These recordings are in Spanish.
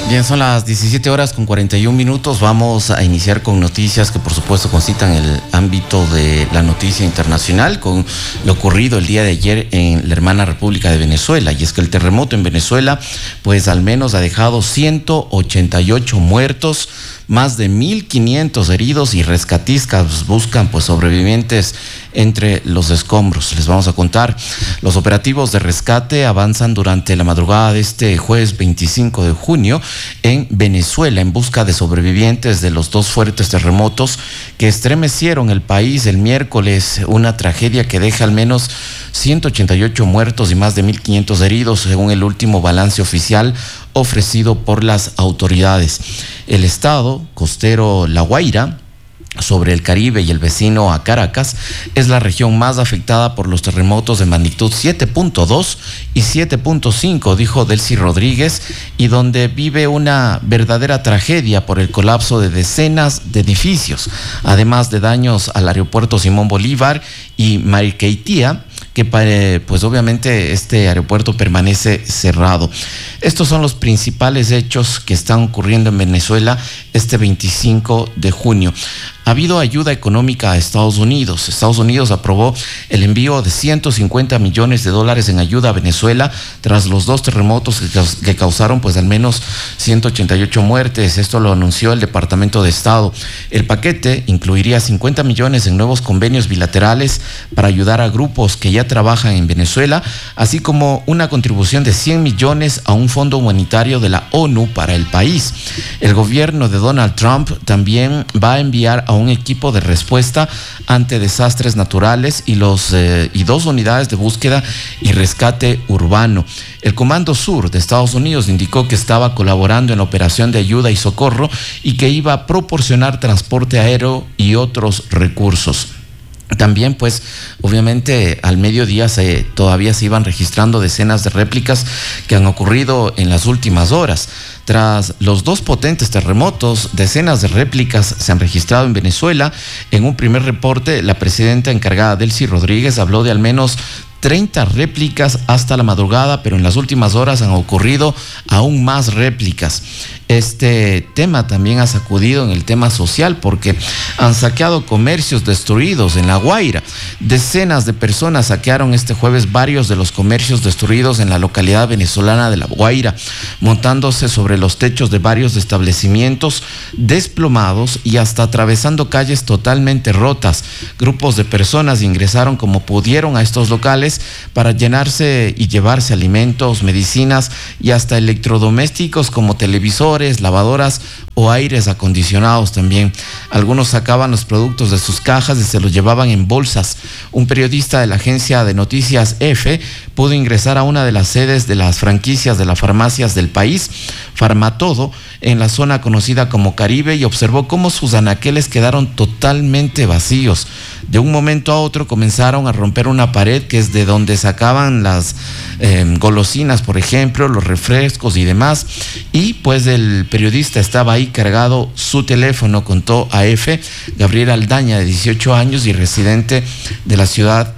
Bien, son las 17 horas con 41 minutos. Vamos a iniciar con noticias que por supuesto concitan el ámbito de la noticia internacional con lo ocurrido el día de ayer en la hermana República de Venezuela. Y es que el terremoto en Venezuela pues al menos ha dejado 188 muertos, más de 1.500 heridos y rescatistas buscan pues sobrevivientes entre los escombros. Les vamos a contar. Los operativos de rescate avanzan durante la madrugada de este jueves 25 de junio en Venezuela en busca de sobrevivientes de los dos fuertes terremotos que estremecieron el país el miércoles, una tragedia que deja al menos 188 muertos y más de 1.500 heridos según el último balance oficial ofrecido por las autoridades. El estado costero La Guaira, sobre el Caribe y el vecino a Caracas, es la región más afectada por los terremotos de magnitud 7.2 y 7.5, dijo Delcy Rodríguez, y donde vive una verdadera tragedia por el colapso de decenas de edificios, además de daños al aeropuerto Simón Bolívar y Mariquitía, que pues obviamente este aeropuerto permanece cerrado. Estos son los principales hechos que están ocurriendo en Venezuela este 25 de junio. Ha habido ayuda económica a Estados Unidos. Estados Unidos aprobó el envío de $150 millones en ayuda a Venezuela tras los dos terremotos que causaron pues al menos 188 muertes. Esto lo anunció el Departamento de Estado. El paquete incluiría 50 millones en nuevos convenios bilaterales para ayudar a grupos que ya trabajan en Venezuela, así como una contribución de 100 millones a un fondo humanitario de la ONU para el país. El gobierno de Donald Trump también va a enviar a un equipo de respuesta ante desastres naturales y dos unidades de búsqueda y rescate urbano. El Comando Sur de Estados Unidos indicó que estaba colaborando en la operación de ayuda y socorro y que iba a proporcionar transporte aéreo y otros recursos. También, pues, obviamente al mediodía todavía se iban registrando decenas de réplicas que han ocurrido en las últimas horas. Tras los dos potentes terremotos, decenas de réplicas se han registrado en Venezuela. En un primer reporte, la presidenta encargada Delcy Rodríguez habló de al menos 30 réplicas hasta la madrugada, pero en las últimas horas han ocurrido aún más réplicas. Este tema también ha sacudido en el tema social porque han saqueado comercios destruidos en La Guaira. Decenas de personas saquearon este jueves varios de los comercios destruidos en la localidad venezolana de La Guaira, montándose sobre los techos de varios establecimientos desplomados y hasta atravesando calles totalmente rotas. Grupos de personas ingresaron como pudieron a estos locales para llenarse y llevarse alimentos, medicinas y hasta electrodomésticos como televisores, lavadoras o aires acondicionados también. Algunos sacaban los productos de sus cajas y se los llevaban en bolsas. Un periodista de la agencia de noticias EFE pudo ingresar a una de las sedes de las franquicias de las farmacias del país, Farmatodo, en la zona conocida como Caribe, y observó cómo sus anaqueles quedaron totalmente vacíos. De un momento a otro comenzaron a romper una pared que es de donde sacaban las golosinas, por ejemplo, los refrescos y demás, y pues el periodista estaba ahí cargado su teléfono, contó a EFE Gabriel Aldaña, de 18 años y residente de la ciudad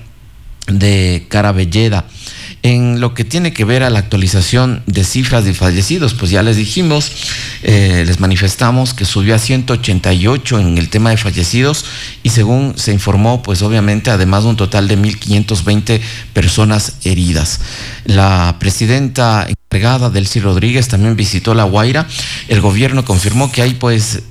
de Carabelleda. En lo que tiene que ver a la actualización de cifras de fallecidos, pues ya les dijimos, les manifestamos que subió a 188 en el tema de fallecidos y según se informó, pues obviamente además de un total de 1.520 personas heridas. La presidenta encargada Delcy Rodríguez también visitó La Guaira. El gobierno confirmó que hay pues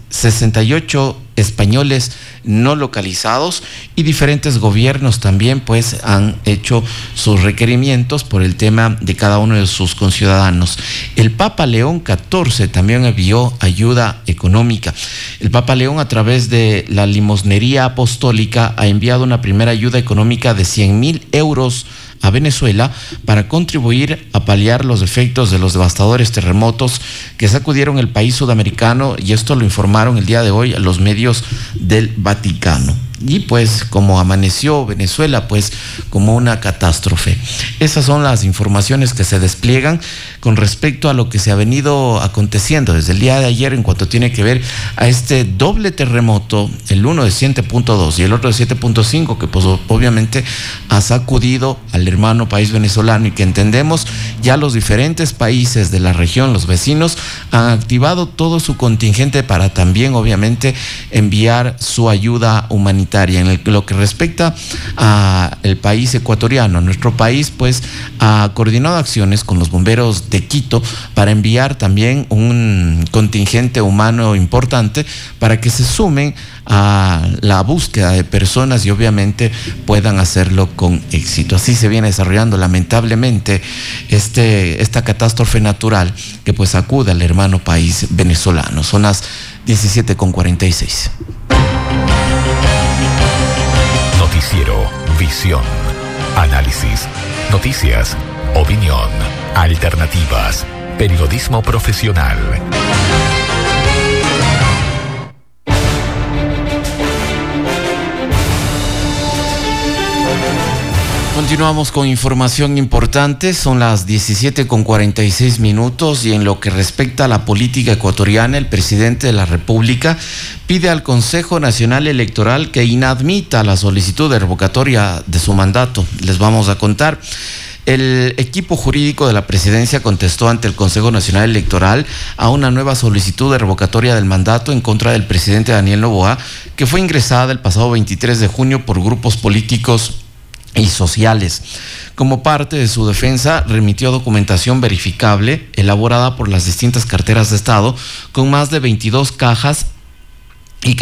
68 españoles no localizados y diferentes gobiernos también pues han hecho sus requerimientos por el tema de cada uno de sus conciudadanos. El Papa León XIV también envió ayuda económica. El Papa León, a través de la limosnería apostólica, ha enviado una primera ayuda económica de 100.000 euros a Venezuela para contribuir a paliar los efectos de los devastadores terremotos que sacudieron el país sudamericano, y esto lo informaron el día de hoy a los medios del Vaticano. y pues como amaneció Venezuela, pues como una catástrofe. Esas son las informaciones que se despliegan con respecto a lo que se ha venido aconteciendo desde el día de ayer en cuanto tiene que ver a este doble terremoto, el uno de 7.2 y el otro de 7.5, que pues obviamente ha sacudido al hermano país venezolano, y que entendemos ya los diferentes países de la región, los vecinos, han activado todo su contingente para también obviamente enviar su ayuda humanitaria. En lo que respecta al país ecuatoriano, nuestro país pues ha coordinado acciones con los bomberos de Quito para enviar también un contingente humano importante para que se sumen a la búsqueda de personas y obviamente puedan hacerlo con éxito. Así se viene desarrollando lamentablemente esta catástrofe natural que pues acude al hermano país venezolano. Son las 17:46. Noticiero Visión. Análisis, noticias, opinión, alternativas, periodismo profesional. Continuamos con información importante, son las 17:46 y en lo que respecta a la política ecuatoriana, el presidente de la República pide al Consejo Nacional Electoral que inadmita la solicitud de revocatoria de su mandato. Les vamos a contar. El equipo jurídico de la presidencia contestó ante el Consejo Nacional Electoral a una nueva solicitud de revocatoria del mandato en contra del presidente Daniel Noboa, que fue ingresada el pasado 23 de junio por grupos políticos y sociales. Como parte de su defensa, remitió documentación verificable elaborada por las distintas carteras de Estado con más de 22 cajas y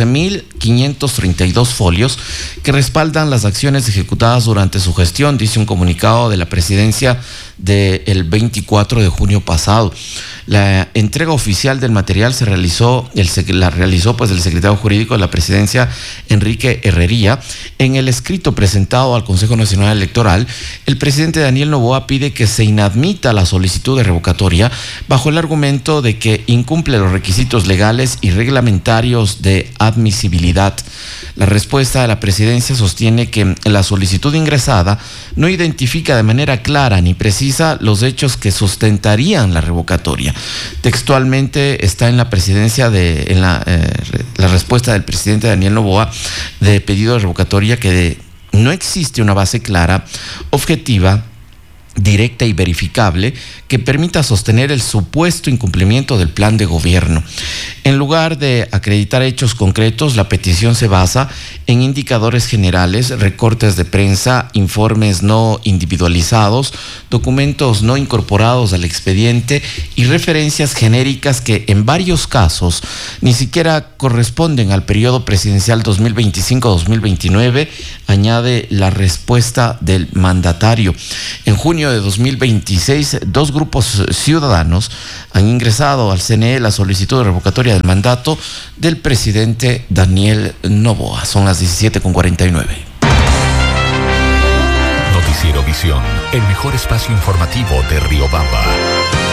14.532 folios que respaldan las acciones ejecutadas durante su gestión, dice un comunicado de la presidencia del 24 de junio pasado. La entrega oficial del material la realizó pues el secretario jurídico de la presidencia, Enrique Herrería. En el escrito presentado al Consejo Nacional Electoral, el presidente Daniel Noboa pide que se inadmita la solicitud de revocatoria bajo el argumento de que incumple los requisitos legales y reglamentarios de admisibilidad. La respuesta de la presidencia sostiene que la solicitud ingresada no identifica de manera clara ni precisa los hechos que sustentarían la revocatoria. Textualmente está en la presidencia la respuesta del presidente Daniel Noboa de pedido de revocatoria que no existe una base clara, objetiva, directa y verificable que permita sostener el supuesto incumplimiento del plan de gobierno. En lugar de acreditar hechos concretos, la petición se basa en indicadores generales, recortes de prensa, informes no individualizados, documentos no incorporados al expediente y referencias genéricas que en varios casos ni siquiera corresponden al periodo presidencial 2025-2029, añade la respuesta del mandatario. En junio de 2026, dos grupos ciudadanos han ingresado al CNE la solicitud de revocatoria del mandato del presidente Daniel Noboa. Son las 17:49. Noticiero Visión, el mejor espacio informativo de Riobamba.